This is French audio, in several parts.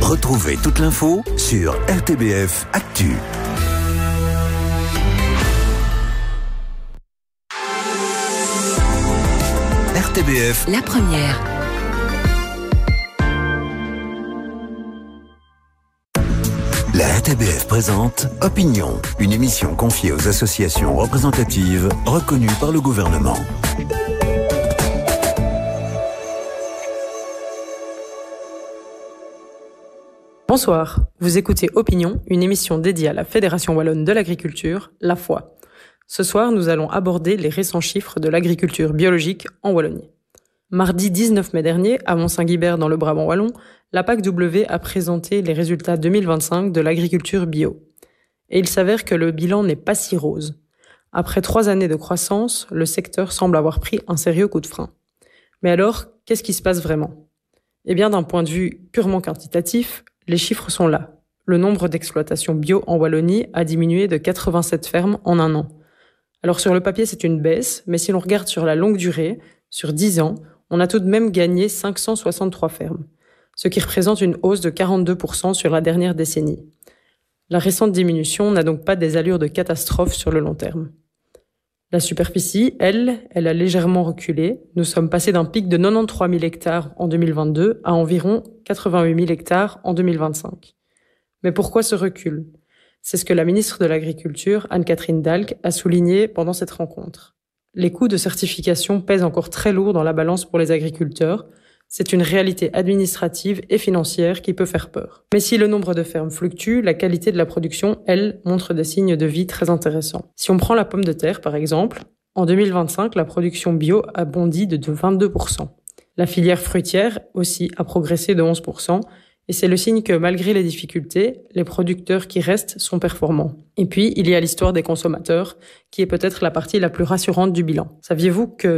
Retrouvez toute l'info sur RTBF Actu. RTBF, la première. La RTBF présente Opinion, une émission confiée aux associations représentatives reconnues par le gouvernement. Bonsoir, vous écoutez Opinion, une émission dédiée à la Fédération Wallonne de l'Agriculture, la FOA. Ce soir, nous allons aborder les récents chiffres de l'agriculture biologique en Wallonie. Mardi 19 mai dernier, à Mont-Saint-Guibert dans le Brabant wallon, la PAC-W a présenté les résultats 2025 de l'agriculture bio. Et il s'avère que le bilan n'est pas si rose. Après 3 années de croissance, le secteur semble avoir pris un sérieux coup de frein. Mais alors, qu'est-ce qui se passe vraiment ? Eh bien, d'un point de vue purement quantitatif, les chiffres sont là. Le nombre d'exploitations bio en Wallonie a diminué de 87 fermes en un an. Alors sur le papier, c'est une baisse, mais si l'on regarde sur la longue durée, sur 10 ans, on a tout de même gagné 563 fermes, ce qui représente une hausse de 42% sur la dernière décennie. La récente diminution n'a donc pas des allures de catastrophe sur le long terme. La superficie, elle a légèrement reculé. Nous sommes passés d'un pic de 93 000 hectares en 2022 à environ 88 000 hectares en 2025. Mais pourquoi ce recul ? C'est ce que la ministre de l'Agriculture, Anne-Catherine Dalck, a souligné pendant cette rencontre. Les coûts de certification pèsent encore très lourd dans la balance pour les agriculteurs. C'est une réalité administrative et financière qui peut faire peur. Mais si le nombre de fermes fluctue, la qualité de la production, elle, montre des signes de vie très intéressants. Si on prend la pomme de terre, par exemple, en 2025, la production bio a bondi de 22%. La filière fruitière aussi a progressé de 11%. Et c'est le signe que malgré les difficultés, les producteurs qui restent sont performants. Et puis, il y a l'histoire des consommateurs, qui est peut-être la partie la plus rassurante du bilan. Saviez-vous que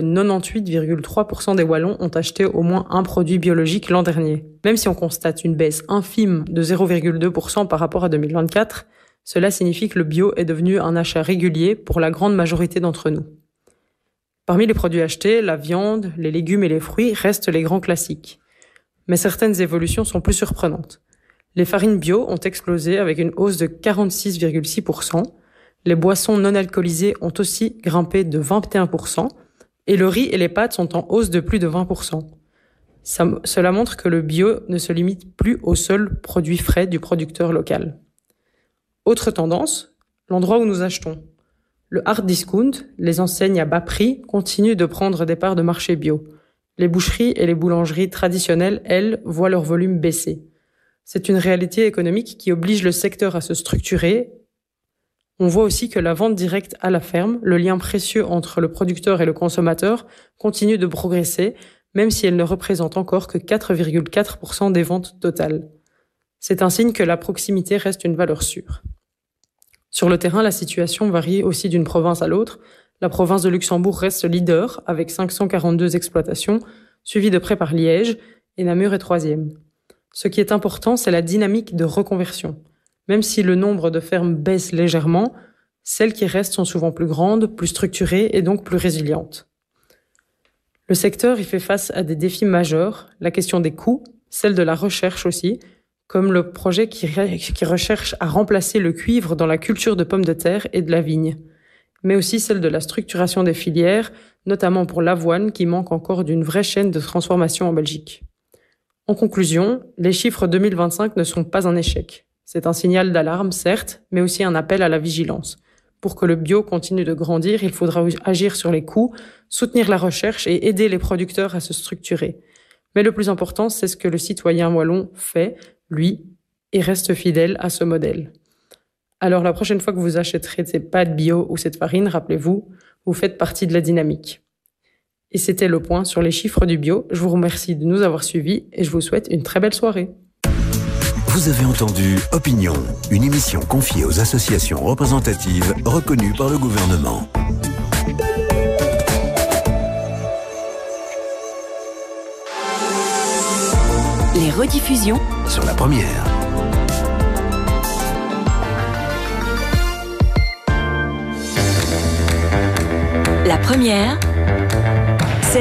98,3% des Wallons ont acheté au moins un produit biologique l'an dernier ? Même si on constate une baisse infime de 0,2% par rapport à 2024, cela signifie que le bio est devenu un achat régulier pour la grande majorité d'entre nous. Parmi les produits achetés, la viande, les légumes et les fruits restent les grands classiques. Mais certaines évolutions sont plus surprenantes. Les farines bio ont explosé avec une hausse de 46,6%. Les boissons non alcoolisées ont aussi grimpé de 21%. Et le riz et les pâtes sont en hausse de plus de 20%. Cela montre que le bio ne se limite plus au seul produit frais du producteur local. Autre tendance, l'endroit où nous achetons. Le hard discount, les enseignes à bas prix, continuent de prendre des parts de marché bio. Les boucheries et les boulangeries traditionnelles, elles, voient leur volume baisser. C'est une réalité économique qui oblige le secteur à se structurer. On voit aussi que la vente directe à la ferme, le lien précieux entre le producteur et le consommateur, continue de progresser, même si elle ne représente encore que 4,4% des ventes totales. C'est un signe que la proximité reste une valeur sûre. Sur le terrain, la situation varie aussi d'une province à l'autre. La province de Luxembourg reste leader avec 542 exploitations, suivie de près par Liège, et Namur est 3e. Ce qui est important, c'est la dynamique de reconversion. Même si le nombre de fermes baisse légèrement, celles qui restent sont souvent plus grandes, plus structurées et donc plus résilientes. Le secteur y fait face à des défis majeurs, la question des coûts, celle de la recherche aussi, comme le projet qui recherche à remplacer le cuivre dans la culture de pommes de terre et de la vigne, mais aussi celle de la structuration des filières, notamment pour l'avoine qui manque encore d'une vraie chaîne de transformation en Belgique. En conclusion, les chiffres 2025 ne sont pas un échec. C'est un signal d'alarme, certes, mais aussi un appel à la vigilance. Pour que le bio continue de grandir, il faudra agir sur les coûts, soutenir la recherche et aider les producteurs à se structurer. Mais le plus important, c'est ce que le citoyen wallon fait, lui, et reste fidèle à ce modèle. Alors la prochaine fois que vous achèterez ces pâtes bio ou cette farine, rappelez-vous, vous faites partie de la dynamique. Et c'était le point sur les chiffres du bio. Je vous remercie de nous avoir suivis et je vous souhaite une très belle soirée. Vous avez entendu Opinion, une émission confiée aux associations représentatives reconnues par le gouvernement. Les rediffusions Sur la première. La première,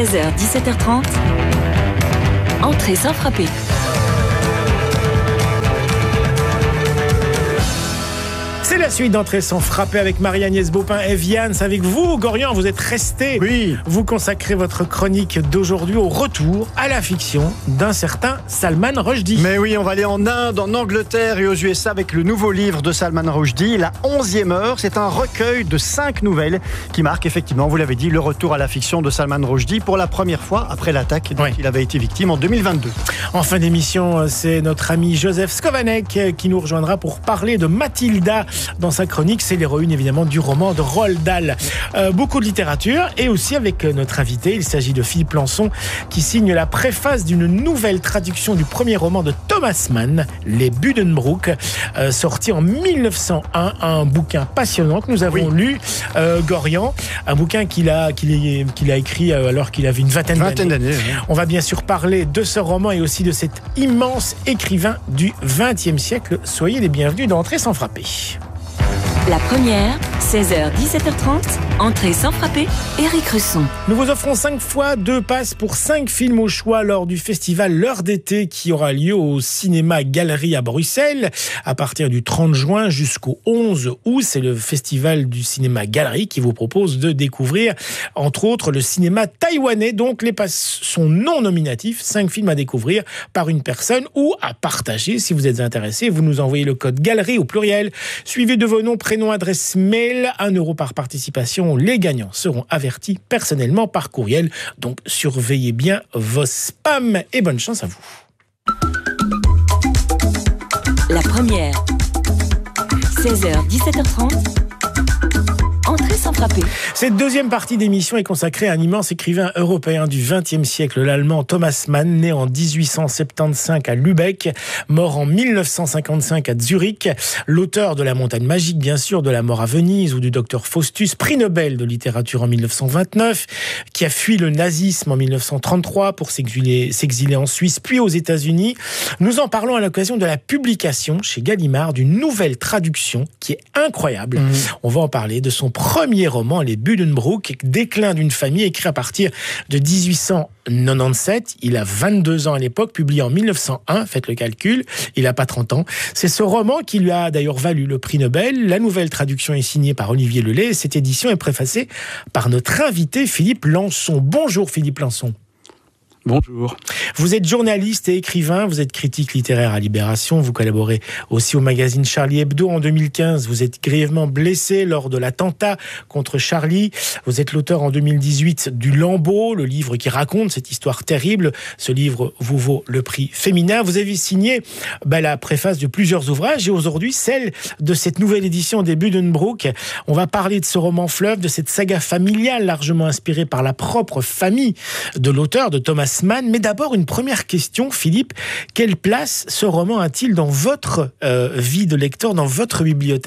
16h-17h30, entrée sans frapper. suite d'Entrée sans frapper avec Marie-Agnès Baupin et Vianne. C'est avec vous, Gorian, vous êtes resté. Oui. Vous consacrez votre chronique d'aujourd'hui au retour à la fiction d'un certain Salman Rushdie. Mais oui, on va aller en Inde, en Angleterre et aux USA avec le nouveau livre de Salman Rushdie, La 11e heure. C'est un recueil de 5 nouvelles qui marque effectivement, vous l'avez dit, le retour à la fiction de Salman Rushdie pour la première fois après l'attaque dont il avait été victime en 2022. En fin d'émission, c'est notre ami Joseph Skovanec qui nous rejoindra pour parler de Mathilda dans sa chronique. C'est l'héroïne évidemment du roman de Roald Dahl. Beaucoup de littérature et aussi avec notre invité. Il s'agit de Philippe Lançon qui signe la préface d'une nouvelle traduction du premier roman de Thomas Mann, Les Buddenbrook, sorti en 1901. Un bouquin passionnant que nous avons lu, Gorian. Un bouquin qu'il a écrit alors qu'il avait une vingtaine d'années. On va bien sûr parler de ce roman et aussi de cet immense écrivain du XXe siècle. Soyez les bienvenus dans Entrée sans frapper. La première, 16h, 17h30, Entrée sans frapper, Éric Russon. Nous vous offrons 5 fois 2 passes pour 5 films au choix lors du festival L'Heure d'été qui aura lieu au Cinéma Galerie à Bruxelles à partir du 30 juin jusqu'au 11 août. C'est le festival du cinéma Galerie qui vous propose de découvrir entre autres le cinéma taïwanais. Donc les passes sont non nominatifs, 5 films à découvrir par une personne ou à partager. Si vous êtes intéressé, vous nous envoyez le code Galerie au pluriel, suivi de vos noms, prénom, adresse mail, 1 € par participation. Les gagnants seront avertis personnellement par courriel. Donc surveillez bien vos spams et bonne chance à vous. La première, 16h, 17h30, Entrée sans frapper. Cette deuxième partie d'émission est consacrée à un immense écrivain européen du XXe siècle, l'allemand Thomas Mann, né en 1875 à Lübeck, mort en 1955 à Zurich, l'auteur de La Montagne magique, bien sûr, de La mort à Venise ou du Docteur Faustus, prix Nobel de littérature en 1929, qui a fui le nazisme en 1933 pour s'exiler en Suisse puis aux États-Unis. Nous en parlons à l'occasion de la publication chez Gallimard d'une nouvelle traduction qui est incroyable. On va en parler de son premier roman, Les Buddenbrook, déclin d'une famille, écrit à partir de 1897. Il a 22 ans à l'époque, publié en 1901, faites le calcul, il n'a pas 30 ans. C'est ce roman qui lui a d'ailleurs valu le prix Nobel. La nouvelle traduction est signée par Olivier Lelay et cette édition est préfacée par notre invité Philippe Lançon. Bonjour Philippe Lançon. Bonjour. Vous êtes journaliste et écrivain, vous êtes critique littéraire à Libération, vous collaborez aussi au magazine Charlie Hebdo. En 2015, vous êtes grièvement blessé lors de l'attentat contre Charlie. Vous êtes l'auteur en 2018 du Lambeau, le livre qui raconte cette histoire terrible. Ce livre vous vaut le prix Féminin. Vous avez signé la préface de plusieurs ouvrages et aujourd'hui celle de cette nouvelle édition des Buddenbrook. On va parler de ce roman fleuve, de cette saga familiale largement inspirée par la propre famille de l'auteur, de Thomas Mann. Mais d'abord, une première question, Philippe. Quelle place ce roman a-t-il dans votre vie de lecteur, dans votre bibliothèque ?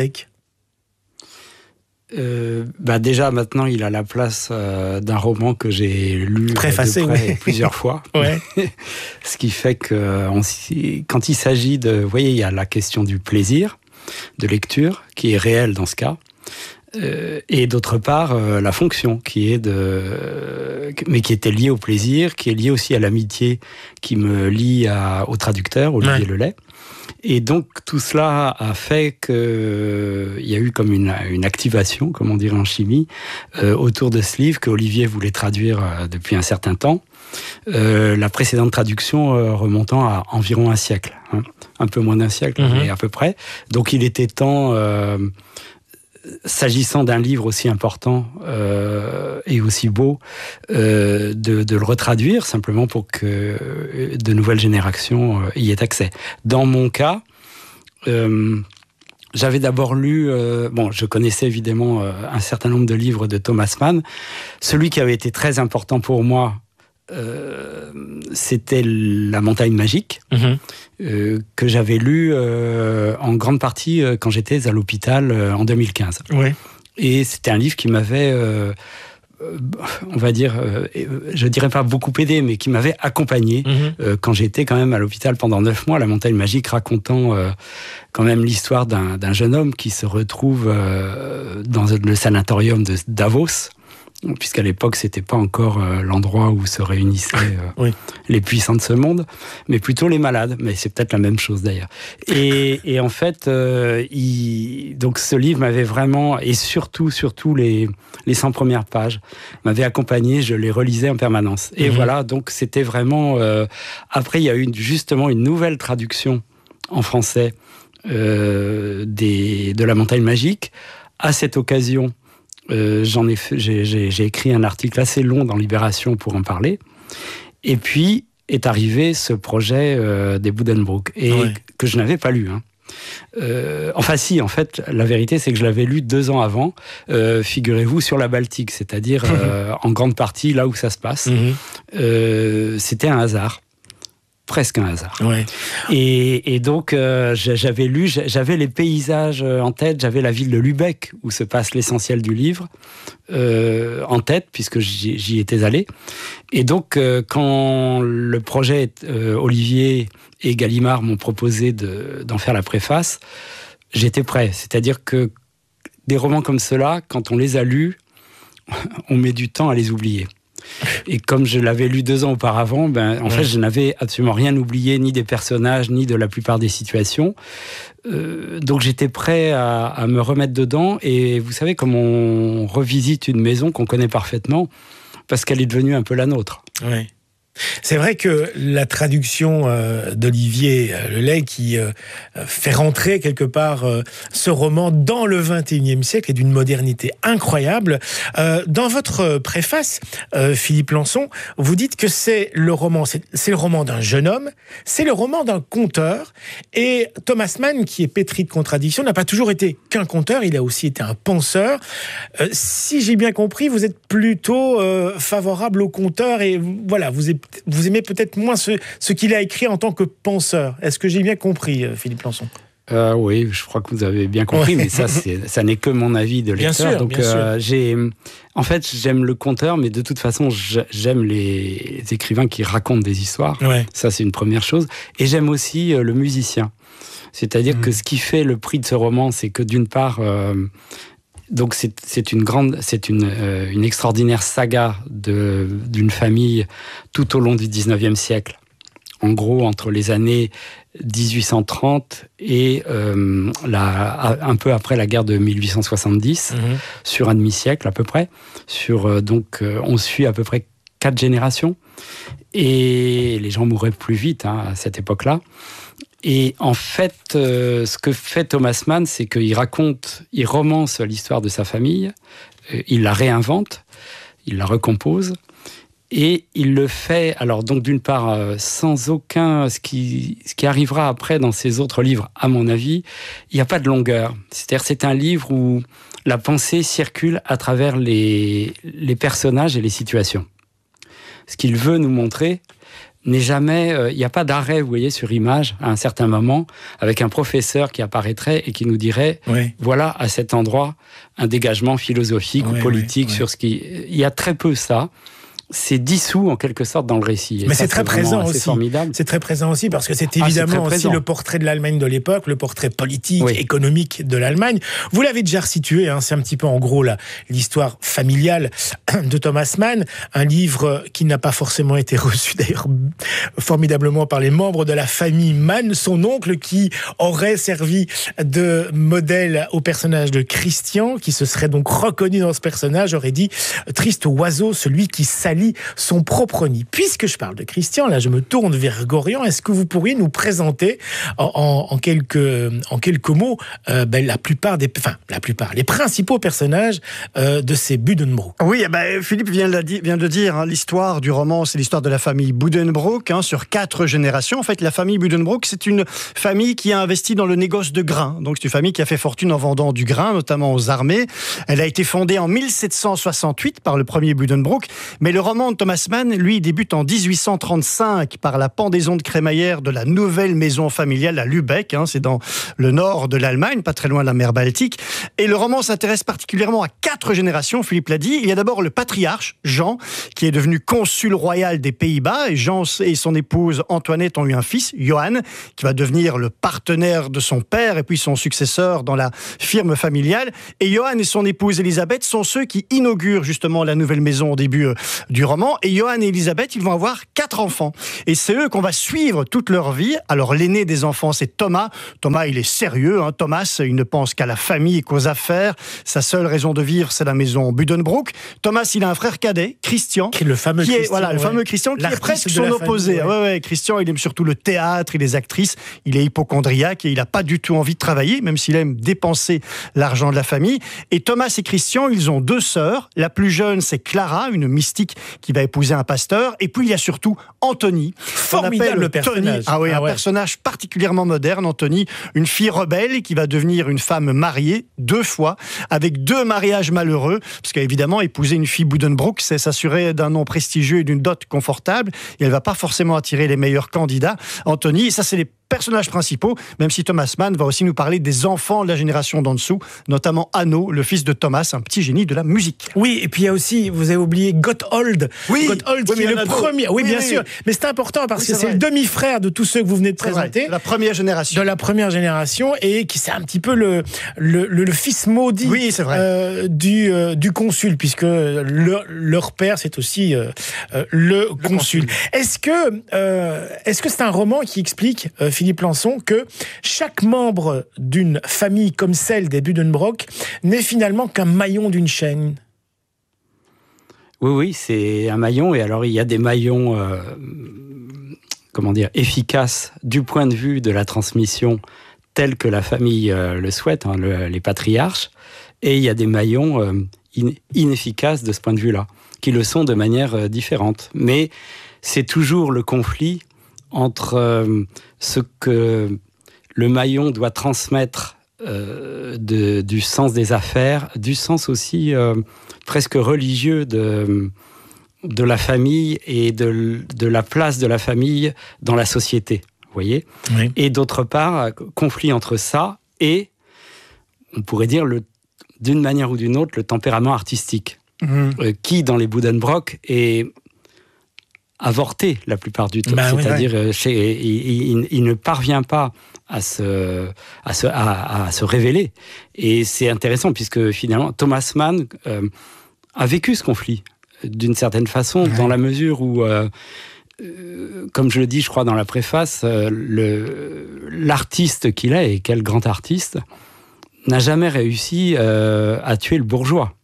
Déjà, maintenant, il a la place d'un roman que j'ai lu préfacé, plusieurs fois. Ouais. Ce qui fait que quand il s'agit de... Vous voyez, il y a la question du plaisir de lecture, qui est réelle dans ce cas. Et d'autre part, la fonction mais qui était liée au plaisir, qui est liée aussi à l'amitié qui me lie au traducteur, Olivier Lelay. Et donc, tout cela a fait qu'il y a eu comme une activation, comme on dirait en chimie, autour de ce livre que Olivier voulait traduire depuis un certain temps. La précédente traduction remontant à environ un siècle. Un peu moins d'un siècle, mais à peu près. Donc, il était temps... s'agissant d'un livre aussi important et aussi beau, de le retraduire simplement pour que de nouvelles générations y aient accès. Dans mon cas, j'avais d'abord lu... je connaissais évidemment un certain nombre de livres de Thomas Mann. Celui qui avait été très important pour moi, c'était La Montagne magique, que j'avais lu en grande partie quand j'étais à l'hôpital en 2015. Ouais. Et c'était un livre qui m'avait, on va dire, je dirais pas beaucoup aidé, mais qui m'avait accompagné quand j'étais quand même à l'hôpital pendant 9 mois. La Montagne magique racontant quand même l'histoire d'un jeune homme qui se retrouve dans le sanatorium de Davos puisqu'à l'époque, c'était pas encore l'endroit où se réunissaient les puissants de ce monde, mais plutôt les malades. Mais c'est peut-être la même chose d'ailleurs. Et en fait, donc ce livre m'avait vraiment, et surtout les 100 premières pages, m'avait accompagné, je les relisais en permanence. Et voilà, donc c'était vraiment... après, il y a eu justement une nouvelle traduction en français de La Montagne Magique. À cette occasion, j'ai écrit un article assez long dans Libération pour en parler. Et puis est arrivé ce projet des Buddenbrook, et que je n'avais pas lu. Enfin si, en fait, la vérité c'est que je l'avais lu 2 ans avant, figurez-vous, sur la Baltique, c'est-à-dire en grande partie là où ça se passe. C'était un hasard. Presque un hasard. Et donc, j'avais lu, j'avais les paysages en tête, j'avais la ville de Lübeck, où se passe l'essentiel du livre, en tête, puisque j'y étais allé. Et donc, quand le projet, Olivier et Gallimard m'ont proposé d'en faire la préface, j'étais prêt. C'est-à-dire que des romans comme ceux-là, quand on les a lus, on met du temps à les oublier. Et comme je l'avais lu 2 ans auparavant, en fait, je n'avais absolument rien oublié, ni des personnages, ni de la plupart des situations. Donc j'étais prêt à me remettre dedans. Et vous savez, comme on revisite une maison qu'on connaît parfaitement, parce qu'elle est devenue un peu la nôtre. Oui. C'est vrai que la traduction d'Olivier Lelay qui fait rentrer quelque part ce roman dans le XXIe siècle est d'une modernité incroyable. Dans votre préface, Philippe Lançon, vous dites que c'est le roman d'un jeune homme, c'est le roman d'un conteur, et Thomas Mann, qui est pétri de contradictions, n'a pas toujours été qu'un conteur, il a aussi été un penseur. Si j'ai bien compris, vous êtes plutôt favorable au conteur, et voilà, vous aimez peut-être moins ce qu'il a écrit en tant que penseur. Est-ce que j'ai bien compris, Philippe Lançon ? Oui, je crois que vous avez bien compris, mais ça n'est que mon avis de lecteur. Bien sûr. En fait, j'aime le conteur, mais de toute façon, j'aime les écrivains qui racontent des histoires. Ça, c'est une première chose. Et j'aime aussi le musicien. C'est-à-dire que ce qui fait le prix de ce roman, c'est que d'une part... Donc c'est une extraordinaire saga d'une famille tout au long du 19e siècle. En gros, entre les années 1830 et un peu après la guerre de 1870, sur un demi-siècle à peu près. On suit à peu près 4 générations. Et les gens mouraient plus vite à cette époque-là. Et en fait, ce que fait Thomas Mann, c'est qu'il romance l'histoire de sa famille, il la réinvente, il la recompose, et il le fait, alors donc d'une part, sans aucun... Ce qui arrivera après dans ses autres livres, à mon avis, il n'y a pas de longueur. C'est-à-dire c'est un livre où la pensée circule à travers les personnages et les situations. Ce qu'il veut nous montrer n'est jamais... Il n'y a pas d'arrêt, vous voyez, sur image, à un certain moment, avec un professeur qui apparaîtrait et qui nous dirait, voilà, à cet endroit, un dégagement philosophique ou politique sur ce qui... Il y a très peu ça. C'est dissous en quelque sorte dans le récit. Et mais ça, c'est très présent aussi. Formidable. C'est très présent aussi parce que c'est évidemment aussi le portrait de l'Allemagne de l'époque, le portrait politique, économique de l'Allemagne. Vous l'avez déjà resitué, c'est un petit peu en gros l'histoire familiale de Thomas Mann, un livre qui n'a pas forcément été reçu d'ailleurs formidablement par les membres de la famille Mann. Son oncle qui aurait servi de modèle au personnage de Christian, qui se serait donc reconnu dans ce personnage, aurait dit « Triste oiseau, celui qui salit son propre nid ». Puisque je parle de Christian, là je me tourne vers Gorian, est-ce que vous pourriez nous présenter en quelques mots les principaux personnages de ces Buddenbrook? Oui, Philippe vient de dire, l'histoire du roman, c'est l'histoire de la famille Buddenbrook, sur 4 générations. En fait, la famille Buddenbrook, c'est une famille qui a investi dans le négoce de grain. Donc c'est une famille qui a fait fortune en vendant du grain, notamment aux armées. Elle a été fondée en 1768 par le premier Buddenbrook, mais le roman de Thomas Mann, lui, débute en 1835 par la pendaison de crémaillère de la nouvelle maison familiale à Lübeck. C'est dans le nord de l'Allemagne, pas très loin de la mer Baltique. Et le roman s'intéresse particulièrement à 4 générations, Philippe l'a dit. Il y a d'abord le patriarche, Jean, qui est devenu consul royal des Pays-Bas. Et Jean et son épouse Antoinette ont eu un fils, Johann, qui va devenir le partenaire de son père et puis son successeur dans la firme familiale. Et Johann et son épouse Elisabeth sont ceux qui inaugurent justement la nouvelle maison au début du roman. Et Johann et Elisabeth, ils vont avoir 4 enfants. Et c'est eux qu'on va suivre toute leur vie. Alors l'aîné des enfants, c'est Thomas. Thomas, il est sérieux. Thomas, il ne pense qu'à la famille et qu'aux affaires. Sa seule raison de vivre, c'est la maison Buddenbrook. Thomas, il a un frère cadet, Christian. Qui est le fameux Christian. Voilà, le fameux Christian, qui est presque son opposé. Christian, il aime surtout le théâtre et les actrices. Il est hypocondriaque et il n'a pas du tout envie de travailler, même s'il aime dépenser l'argent de la famille. Et Thomas et Christian, ils ont 2 sœurs. La plus jeune, c'est Clara, une mystique qui va épouser un pasteur. Et puis, il y a surtout Anthony. Formidable personnage. Un personnage particulièrement moderne, Anthony. Une fille rebelle qui va devenir une femme mariée 2 fois, avec 2 mariages malheureux. Parce qu'évidemment, épouser une fille Buddenbrook, c'est s'assurer d'un nom prestigieux et d'une dot confortable. Et elle va pas forcément attirer les meilleurs candidats. Anthony, ça c'est les personnages principaux, même si Thomas Mann va aussi nous parler des enfants de la génération d'en dessous, notamment Hanno, le fils de Thomas, un petit génie de la musique. Oui, et puis il y a aussi, vous avez oublié Gotthold. Gotthold, qui est le premier. Oui, bien sûr. Mais c'est important parce que c'est le demi-frère de tous ceux que vous venez de présenter. De la première génération. De la première génération, et qui c'est un petit peu le fils maudit du consul, puisque leur père, c'est aussi le consul. Est-ce que c'est un roman qui explique, Philippe Lançon, que chaque membre d'une famille comme celle des Buddenbrook n'est finalement qu'un maillon d'une chaîne? Oui, c'est un maillon. Et alors, il y a des maillons efficaces du point de vue de la transmission telle que la famille le souhaite, les patriarches. Et il y a des maillons inefficaces de ce point de vue-là, qui le sont de manière différente. Mais c'est toujours le conflit entre ce que le maillon doit transmettre du sens des affaires, du sens aussi presque religieux de la famille et de la place de la famille dans la société, vous voyez. Oui. Et d'autre part, conflit entre ça et, on pourrait dire, d'une manière ou d'une autre, le tempérament artistique, qui, dans les Buddenbrook, est avorté la plupart du temps. C'est-à-dire, il ne parvient pas à se révéler. Et c'est intéressant, puisque finalement, Thomas Mann a vécu ce conflit, d'une certaine façon, dans la mesure où, comme je le dis, je crois, dans la préface, l'artiste qu'il est, et quel grand artiste, n'a jamais réussi à tuer le bourgeois.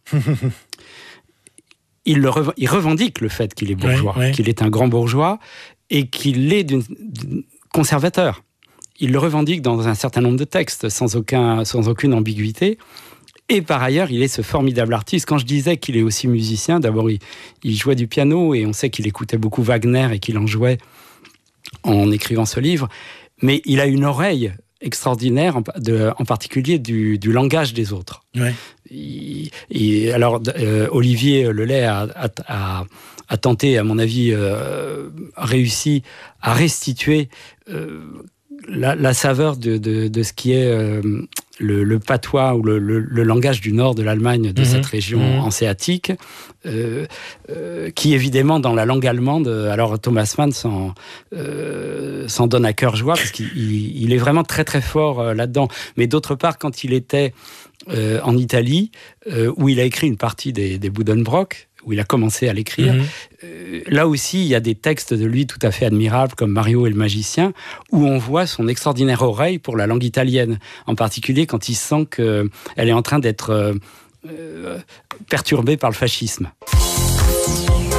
Il revendique le fait qu'il est bourgeois, qu'il est un grand bourgeois, et qu'il est conservateur. Il le revendique dans un certain nombre de textes, sans aucune ambiguïté. Et par ailleurs, il est ce formidable artiste. Quand je disais qu'il est aussi musicien, d'abord, il jouait du piano, et on sait qu'il écoutait beaucoup Wagner, et qu'il en jouait en écrivant ce livre. Mais il a une oreille extraordinaire, en particulier du langage des autres. Alors, Olivier Lelay a tenté, à mon avis, réussi à restituer la saveur de ce qui est le patois ou le langage du nord de l'Allemagne, de cette région hanséatique, qui évidemment dans la langue allemande, alors Thomas Mann s'en donne à cœur joie, parce qu'il est vraiment très très fort là-dedans. Mais d'autre part, quand il était en Italie, où il a écrit une partie des Buddenbrook, où il a commencé à l'écrire. Là aussi, il y a des textes de lui tout à fait admirables, comme Mario et le magicien, où on voit son extraordinaire oreille pour la langue italienne, en particulier quand il sent qu'elle est en train d'être perturbée par le fascisme.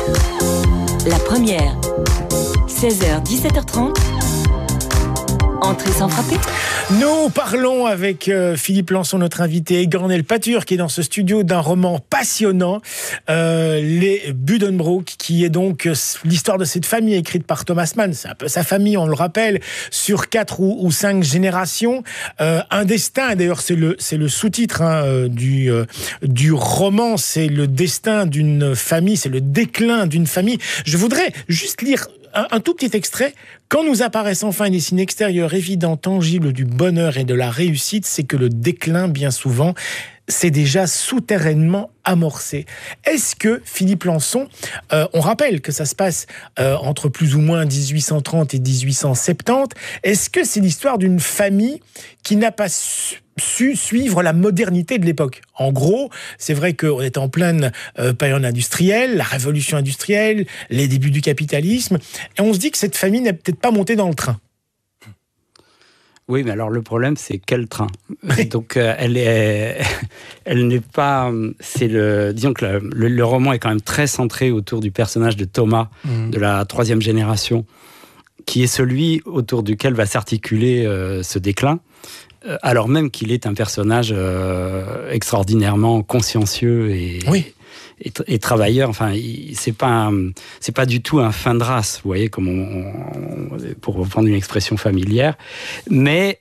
La première, 16h-17h30, en Entrée sans frapper. Nous parlons avec Philippe Lançon, notre invité, et Gornel Patur, qui est dans ce studio, d'un roman passionnant, Les Buddenbrook, qui est donc l'histoire de cette famille écrite par Thomas Mann. C'est un peu sa famille, on le rappelle, sur 4 ou 5 générations. Un destin, et d'ailleurs c'est le sous-titre du roman, c'est le destin d'une famille, c'est le déclin d'une famille. Je voudrais juste lire un tout petit extrait. Quand nous apparaissent enfin des signes extérieurs évidents, tangibles du bonheur et de la réussite, c'est que le déclin, bien souvent, c'est déjà souterrainement amorcé. Est-ce que, Philippe Lançon, on rappelle que ça se passe entre plus ou moins 1830 et 1870, est-ce que c'est l'histoire d'une famille qui n'a pas su suivre la modernité de l'époque? En gros, c'est vrai qu'on est en pleine période industrielle, la révolution industrielle, les débuts du capitalisme, et on se dit que cette famille n'est peut-être pas montée dans le train. Oui, mais alors le problème, c'est quel train? Donc, elle n'est pas. Disons que le roman est quand même très centré autour du personnage de Thomas, de la 3e génération, qui est celui autour duquel va s'articuler ce déclin. Alors même qu'il est un personnage extraordinairement consciencieux et travailleur. Enfin, c'est pas du tout un fin de race, vous voyez, comme pour reprendre une expression familière. Mais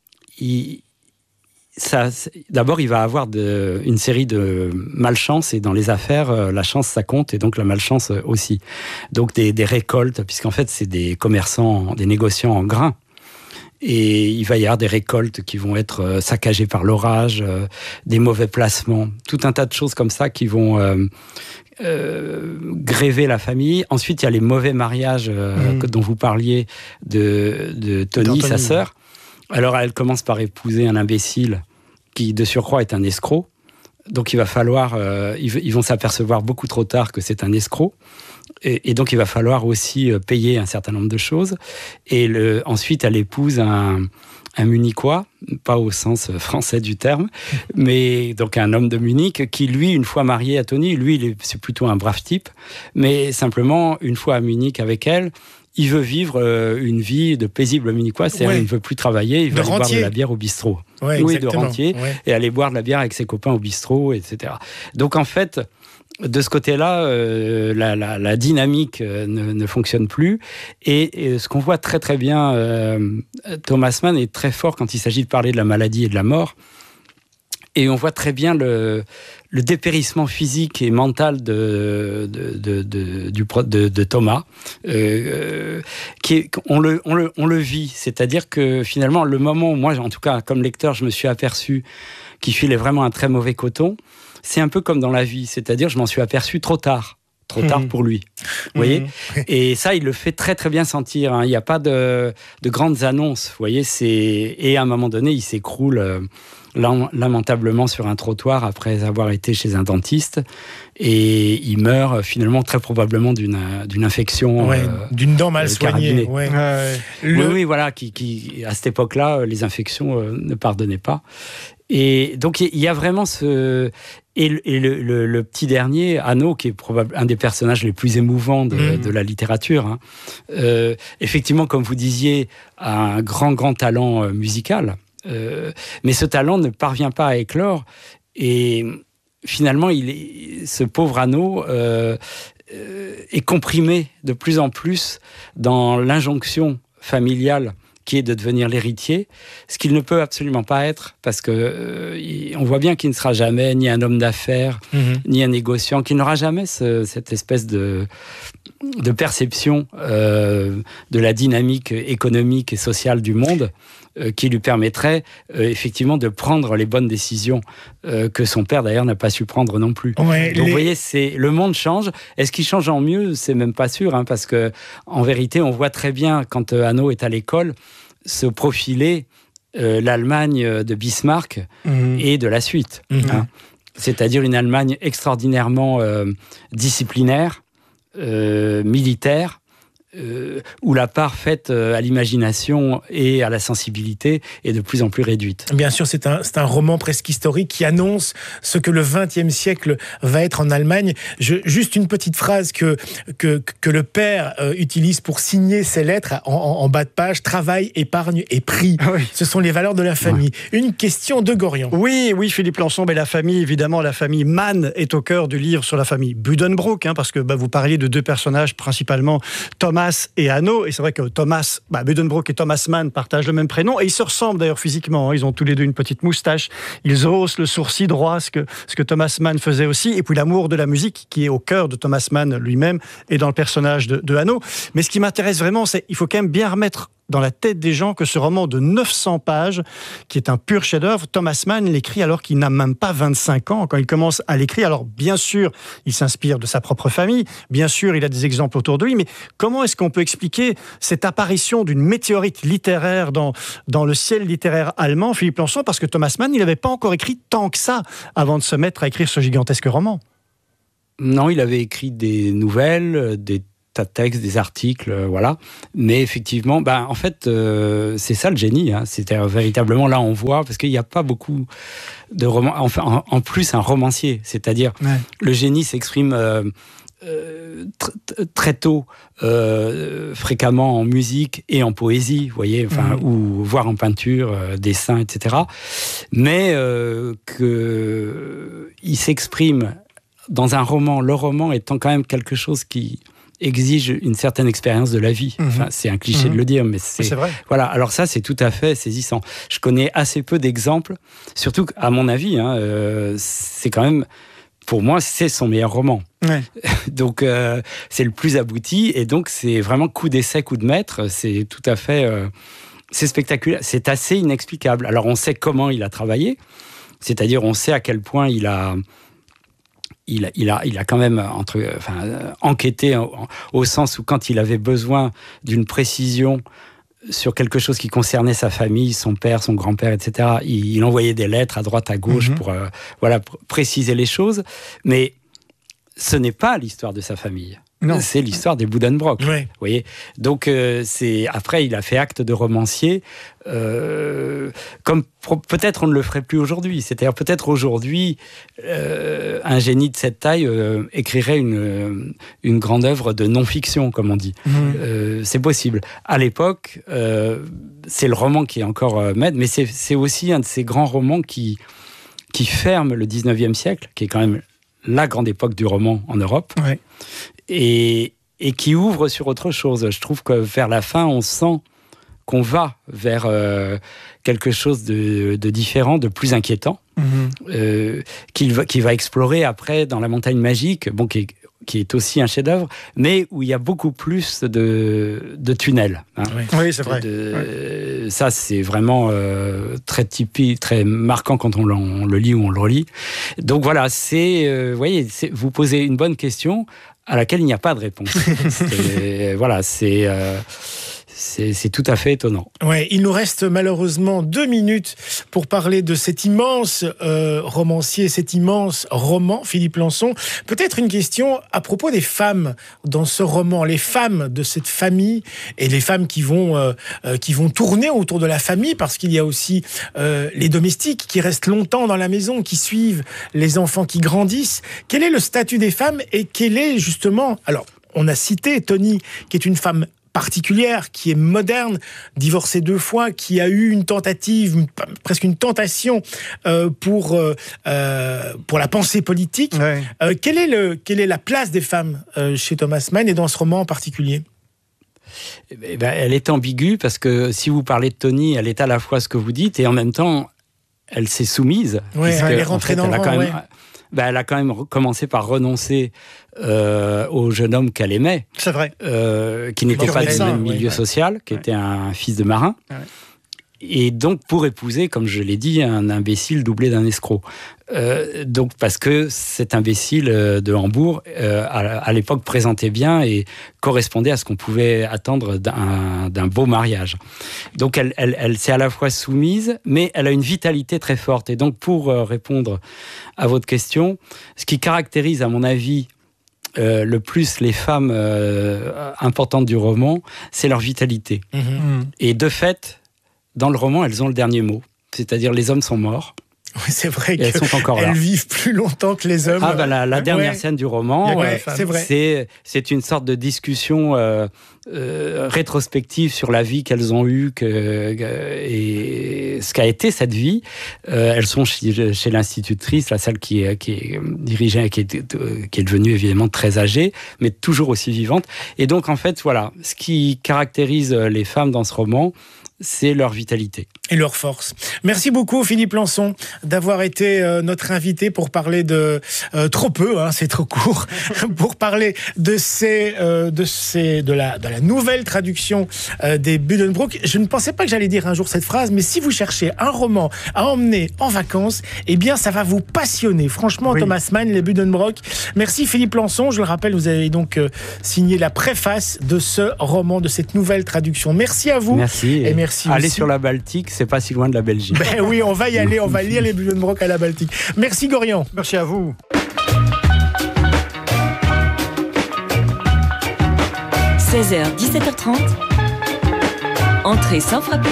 d'abord, il va avoir une série de malchances, et dans les affaires, la chance, ça compte, et donc la malchance aussi. Donc des récoltes, puisqu'en fait, c'est des commerçants, des négociants en grains. Et il va y avoir des récoltes qui vont être saccagées par l'orage, des mauvais placements, tout un tas de choses comme ça qui vont gréver la famille. Ensuite, il y a les mauvais mariages dont vous parliez de Tony, sa sœur. Alors, elle commence par épouser un imbécile qui, de surcroît, est un escroc. Donc, il va falloir... ils vont s'apercevoir beaucoup trop tard que c'est un escroc. Et donc, il va falloir aussi payer un certain nombre de choses. Et ensuite, elle épouse un Munichois, pas au sens français du terme, mais donc un homme de Munich qui, lui, une fois marié à Tony, lui, c'est plutôt un brave type, mais simplement, une fois à Munich avec elle, il veut vivre une vie de paisible Munichois, c'est-à-dire il ne veut plus travailler, il veut aller boire de la bière au bistrot. Oui, de rentier, et aller boire de la bière avec ses copains au bistrot, etc. Donc, en fait... De ce côté-là, la dynamique ne fonctionne plus. Et ce qu'on voit très très bien, Thomas Mann est très fort quand il s'agit de parler de la maladie et de la mort. Et on voit très bien le dépérissement physique et mental de Thomas, on le vit. C'est-à-dire que finalement, le moment où moi, en tout cas, comme lecteur, je me suis aperçu qu'il filait vraiment un très mauvais coton, c'est un peu comme dans la vie, c'est-à-dire je m'en suis aperçu trop tard pour lui, vous voyez. Et ça, il le fait très très bien sentir, hein. Il n'y a pas de grandes annonces, vous voyez, et à un moment donné, il s'écroule lamentablement sur un trottoir après avoir été chez un dentiste, et il meurt finalement très probablement d'une infection, d'une dent mal soignée. Oui, voilà, qui à cette époque-là, les infections ne pardonnaient pas. Et donc il y a vraiment le petit dernier, Hanno, qui est probablement un des personnages les plus émouvants de la littérature, hein. Effectivement, comme vous disiez, a un grand talent musical, mais ce talent ne parvient pas à éclore, et finalement ce pauvre Hanno est comprimé de plus en plus dans l'injonction familiale qui est de devenir l'héritier, ce qu'il ne peut absolument pas être, parce que on voit bien qu'il ne sera jamais ni un homme d'affaires, ni un négociant, qu'il n'aura jamais cette espèce de perception de la dynamique économique et sociale du monde, qui lui permettrait effectivement de prendre les bonnes décisions que son père d'ailleurs n'a pas su prendre non plus. Donc vous voyez, le monde change. Est-ce qu'il change en mieux? C'est même pas sûr, hein, parce que en vérité, on voit très bien quand Hanno est à l'école se profiler l'Allemagne de Bismarck et de la suite. Hein. C'est-à-dire une Allemagne extraordinairement disciplinaire, militaire, où la part faite à l'imagination et à la sensibilité est de plus en plus réduite. Bien sûr, c'est un roman presque historique qui annonce ce que le XXe siècle va être en Allemagne. Juste une petite phrase que le père utilise pour signer ses lettres en bas de page: travail, épargne et prix. Oui. Ce sont les valeurs de la famille. Ouais. Une question de Gorian. Oui, Philippe Lançon, mais la famille, évidemment, la famille Mann est au cœur du livre sur la famille Buddenbrook, parce que vous parliez de deux personnages, principalement Thomas et Hanno, et c'est vrai que Buddenbrook et Thomas Mann partagent le même prénom, et ils se ressemblent d'ailleurs physiquement, ils ont tous les deux une petite moustache, ils haussent le sourcil droit, ce que Thomas Mann faisait aussi, et puis l'amour de la musique qui est au cœur de Thomas Mann lui-même et dans le personnage de Hanno. Mais ce qui m'intéresse vraiment, c'est il faut quand même bien remettre dans la tête des gens que ce roman de 900 pages, qui est un pur chef-d'œuvre, Thomas Mann l'écrit alors qu'il n'a même pas 25 ans quand il commence à l'écrire. Alors bien sûr, il s'inspire de sa propre famille, bien sûr, il a des exemples autour de lui, mais comment est-ce qu'on peut expliquer cette apparition d'une météorite littéraire dans le ciel littéraire allemand, Philippe Lançon, parce que Thomas Mann, il n'avait pas encore écrit tant que ça avant de se mettre à écrire ce gigantesque roman. Non, il avait écrit des nouvelles, des tas de textes, des articles, voilà. Mais effectivement, en fait, c'est ça le génie. C'était véritablement, là, on voit, parce qu'il n'y a pas beaucoup de romans. Enfin, en plus, un romancier, c'est-à-dire le génie s'exprime très tôt, fréquemment en musique et en poésie, vous voyez, ou voire en peinture, dessin, etc. Mais qu'il s'exprime dans un roman, le roman étant quand même quelque chose qui exige une certaine expérience de la vie. Enfin, c'est un cliché de le dire, mais c'est vrai. Voilà. Alors ça, c'est tout à fait saisissant. Je connais assez peu d'exemples, surtout qu'à mon avis, c'est quand même, pour moi, c'est son meilleur roman. Ouais. Donc, c'est le plus abouti, et donc c'est vraiment coup d'essai, coup de maître. C'est tout à fait, c'est spectaculaire. C'est assez inexplicable. Alors, on sait comment il a travaillé, c'est-à-dire on sait à quel point il a quand même enquêté au sens où quand il avait besoin d'une précision sur quelque chose qui concernait sa famille, son père, son grand-père, etc., il envoyait des lettres à droite, à gauche pour préciser les choses. Mais ce n'est pas l'histoire de sa famille. Non. C'est l'histoire des Buddenbrook. Oui. Vous voyez. Donc, après, il a fait acte de romancier, comme peut-être on ne le ferait plus aujourd'hui. C'est-à-dire, peut-être aujourd'hui, un génie de cette taille écrirait une grande œuvre de non-fiction, comme on dit. C'est possible. À l'époque, c'est le roman qui est encore maître, mais c'est aussi un de ces grands romans qui ferme le 19e siècle, qui est quand même la grande époque du roman en Europe. Ouais. Et qui ouvre sur autre chose. Je trouve que vers la fin, on sent qu'on va vers quelque chose de différent, de plus inquiétant, qu'il va explorer après dans La Montagne Magique, qui est aussi un chef-d'œuvre, mais où il y a beaucoup plus de tunnels. Oui, c'est vrai. Ça, c'est vraiment très typique, très marquant quand on le lit ou on le relit. Donc voilà, vous voyez, vous posez une bonne question à laquelle il n'y a pas de réponse. C'est tout à fait étonnant. Ouais, il nous reste malheureusement 2 minutes pour parler de cet immense romancier, cet immense roman, Philippe Lançon. Peut-être une question à propos des femmes dans ce roman, les femmes de cette famille et les femmes qui vont tourner autour de la famille, parce qu'il y a aussi les domestiques qui restent longtemps dans la maison, qui suivent les enfants qui grandissent. Quel est le statut des femmes et quel est justement... Alors, on a cité Tony, qui est une femme particulière, qui est moderne, divorcée 2 fois, qui a eu une tentative, presque une tentation pour la pensée politique. Ouais. Quelle est la place des femmes chez Thomas Mann et dans ce roman en particulier ? Elle est ambiguë, parce que si vous parlez de Tony, elle est à la fois ce que vous dites et en même temps, elle s'est soumise. Oui, elle est rentrée dans le rang. Elle a quand même commencé par renoncer au jeune homme qu'elle aimait. C'est vrai. Qui n'était pas du même milieu social, qui était un fils de marin. Ouais. Et donc, pour épouser, comme je l'ai dit, un imbécile doublé d'un escroc. Donc, parce que cet imbécile de Hambourg, à l'époque, présentait bien et correspondait à ce qu'on pouvait attendre d'un beau mariage. Donc, elle s'est à la fois soumise, mais elle a une vitalité très forte. Et donc, pour répondre à votre question, ce qui caractérise, à mon avis, le plus les femmes importantes du roman, c'est leur vitalité. Et de fait, dans le roman, elles ont le dernier mot. C'est-à-dire les hommes sont morts. Oui, c'est vrai qu'elles sont encore là. Elles vivent plus longtemps que les hommes. La dernière scène du roman, c'est vrai. C'est une sorte de discussion rétrospective sur la vie qu'elles ont eue et ce qu'a été cette vie. Elles sont chez l'institutrice, celle qui est dirigée, qui est devenue évidemment très âgée, mais toujours aussi vivante. Et donc, en fait, voilà, ce qui caractérise les femmes dans ce roman, c'est leur vitalité. Et leur force. Merci beaucoup Philippe Lançon d'avoir été notre invité pour parler de trop peu, c'est trop court, pour parler de la nouvelle traduction des Buddenbrook. Je ne pensais pas que j'allais dire un jour cette phrase, mais si vous cherchez un roman à emmener en vacances, eh bien ça va vous passionner. Franchement, oui. Thomas Mann, les Buddenbrook. Merci Philippe Lançon. Je le rappelle, vous avez donc signé la préface de ce roman, de cette nouvelle traduction. Merci à vous. Merci. Et merci Allez aussi. Sur la Baltique, c'est pas si loin de la Belgique. Ben oui, on va y aller, on va lire les Buddenbrook à la Baltique. Merci Gorian. Merci à vous. 16h, 17h30. Entrée sans frapper.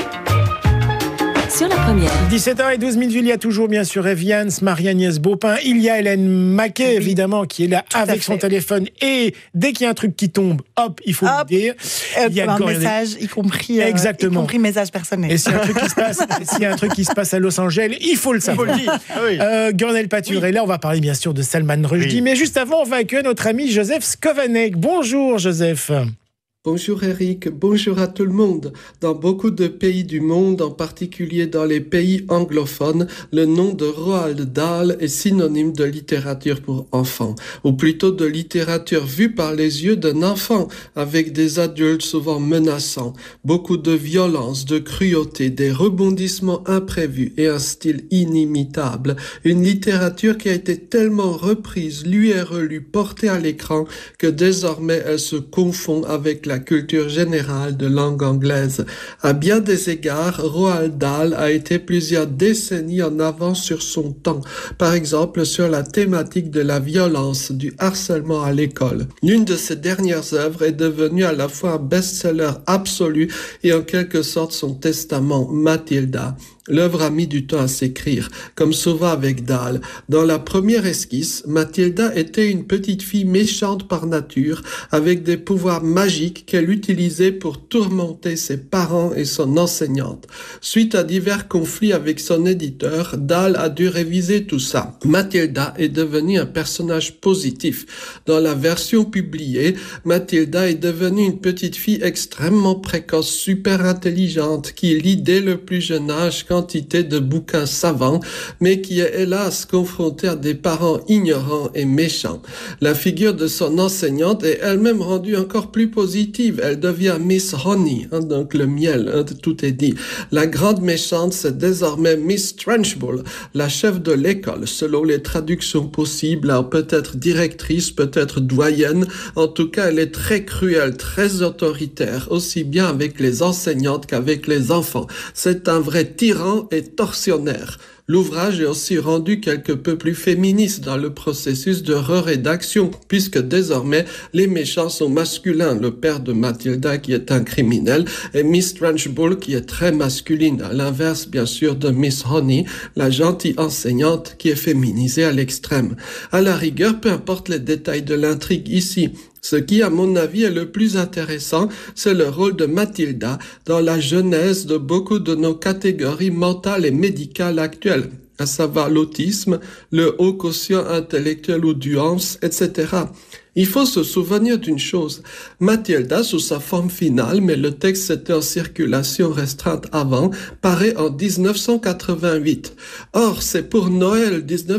Sur la première. 17h12, il y a toujours bien sûr Evians, Marie-Agnès Baupin, il y a Hélène Maquet évidemment qui est là avec son téléphone et dès qu'il y a un truc qui tombe, hop, il faut le dire. Il y a un message, y compris message personnel. Et s'il y a un truc qui se passe à Los Angeles, il faut le savoir. Il faut le dire. Gurnel Pature est là, on va parler bien sûr de Salman Rushdie, mais juste avant, on va accueillir notre ami Joseph Skovanec. Bonjour Joseph. Bonjour Eric, bonjour à tout le monde. Dans beaucoup de pays du monde, en particulier dans les pays anglophones, le nom de Roald Dahl est synonyme de littérature pour enfants, ou plutôt de littérature vue par les yeux d'un enfant, avec des adultes souvent menaçants, beaucoup de violence, de cruauté, des rebondissements imprévus et un style inimitable. Une littérature qui a été tellement reprise, lue et relue, portée à l'écran, que désormais elle se confond avec la culture générale de langue anglaise. À bien des égards, Roald Dahl a été plusieurs décennies en avance sur son temps, par exemple sur la thématique de la violence, du harcèlement à l'école. L'une de ses dernières œuvres est devenue à la fois un best-seller absolu et en quelque sorte son testament, Mathilda. L'œuvre a mis du temps à s'écrire, comme souvent avec Dahl. Dans la première esquisse, Mathilda était une petite fille méchante par nature, avec des pouvoirs magiques qu'elle utilisait pour tourmenter ses parents et son enseignante. Suite à divers conflits avec son éditeur, Dahl a dû réviser tout ça. Mathilda est devenue un personnage positif. Dans la version publiée, Mathilda est devenue une petite fille extrêmement précoce, super intelligente, qui lit dès le plus jeune âge quantité de bouquins savants, mais qui est hélas confrontée à des parents ignorants et méchants. La figure de son enseignante est elle-même rendue encore plus positive. Elle devient Miss Honey, donc le miel, tout est dit. La grande méchante, c'est désormais Miss Trunchbull, la chef de l'école, selon les traductions possibles, peut-être directrice, peut-être doyenne. En tout cas, elle est très cruelle, très autoritaire, aussi bien avec les enseignantes qu'avec les enfants. C'est un vrai tyran et tortionnaire. L'ouvrage est aussi rendu quelque peu plus féministe dans le processus de rédaction, puisque désormais les méchants sont masculins, le père de Mathilda qui est un criminel et Miss Trunchbull qui est très masculine, à l'inverse bien sûr de Miss Honey, la gentille enseignante qui est féminisée à l'extrême. À la rigueur, peu importe les détails de l'intrigue ici, ce qui, à mon avis, est le plus intéressant, c'est le rôle de Mathilda dans la genèse de beaucoup de nos catégories mentales et médicales actuelles, à savoir l'autisme, le haut quotient intellectuel ou nuance, etc. Il faut se souvenir d'une chose. Mathilda, sous sa forme finale, mais le texte était en circulation restreinte avant, paraît en 1988. Or, c'est pour Noël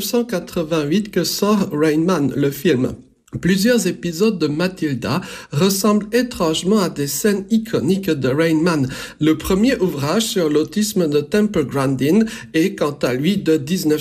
1988 que sort Rain Man, le film. Plusieurs épisodes de Mathilda ressemblent étrangement à des scènes iconiques de Rain Man. Le premier ouvrage sur l'autisme de Temple Grandin est quant à lui de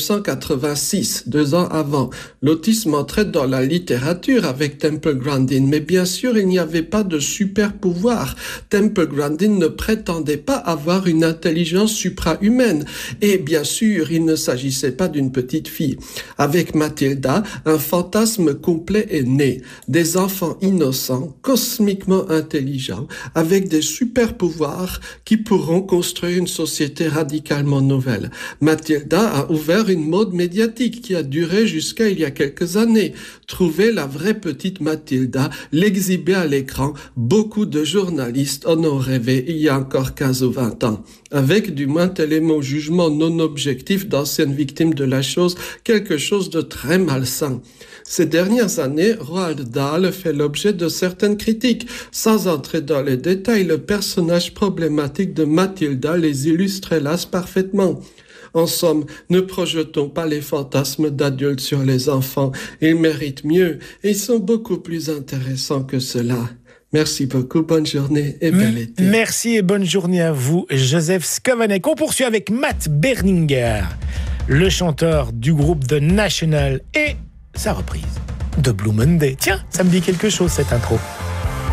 1986, 2 ans avant. L'autisme entrait dans la littérature avec Temple Grandin, mais bien sûr il n'y avait pas de super pouvoir. Temple Grandin ne prétendait pas avoir une intelligence supra-humaine et bien sûr il ne s'agissait pas d'une petite fille. Avec Mathilda, un fantasme complet est né. Des enfants innocents, cosmiquement intelligents, avec des super pouvoirs qui pourront construire une société radicalement nouvelle. Mathilda a ouvert une mode médiatique qui a duré jusqu'à il y a quelques années. Trouver la vraie petite Mathilda, l'exhiber à l'écran, beaucoup de journalistes en ont rêvé il y a encore 15 ou 20 ans. Avec du moins tel est mon jugement non objectif d'anciennes victimes de la chose, quelque chose de très malsain. Ces dernières années, Roald Dahl fait l'objet de certaines critiques. Sans entrer dans les détails, le personnage problématique de Mathilda les illustre hélas parfaitement. En somme, ne projetons pas les fantasmes d'adultes sur les enfants. Ils méritent mieux et ils sont beaucoup plus intéressants que cela. Merci beaucoup, bonne journée et bel été. Merci et bonne journée à vous, Joseph Skovanec. On poursuit avec Matt Berninger, le chanteur du groupe The National et sa reprise de Blue Monday. Tiens, ça me dit quelque chose cette intro.